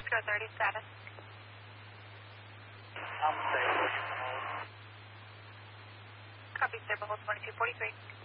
30 status. I'm stable, you can hold. Copy, stable, hold 2243.